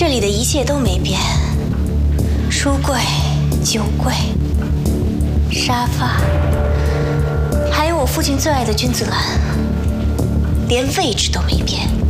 这里的一切都没变，书柜、酒柜、沙发，还有我父亲最爱的君子兰，连位置都没变。